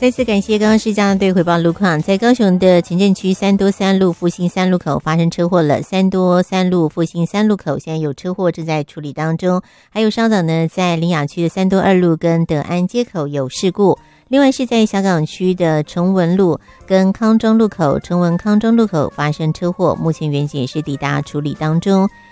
再次感谢刚刚是交通队回报路况，在高雄的前镇区三多三路复兴三路口发生车祸了，三多三路复兴三路口现在有车祸正在处理当中，还有稍早呢在苓雅区的三多二路跟德安街口有事故，另外是在小港区的崇文路跟康庄路口、崇文康庄路口发生车祸，目前原警也是抵达处理当中。